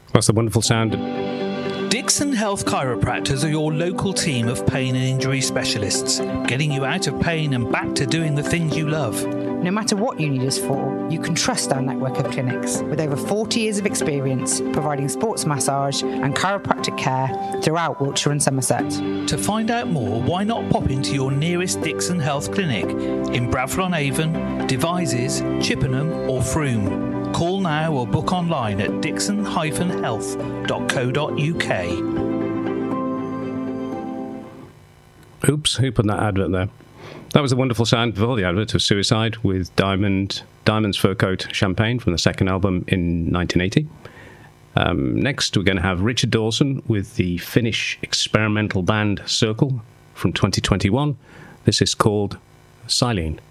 That's the wonderful sound. Dixon Health Chiropractors are your local team of pain and injury specialists, getting you out of pain and back to doing the things you love. No matter what you need us for, you can trust our network of clinics with over 40 years of experience providing sports massage and chiropractic care throughout Wiltshire and Somerset. To find out more, why not pop into your nearest Dixon Health clinic in Bradford-on-Avon, Devizes, Chippenham or Frome. Call now or book online at dixon-health.co.uk. Oops, who put that advert there? That was a wonderful sound before the advert of Suicide with Diamond's Fur Coat Champagne from the second album in 1980. Next, we're going to have Richard Dawson with the Finnish experimental band Circle from 2021. This is called Silene.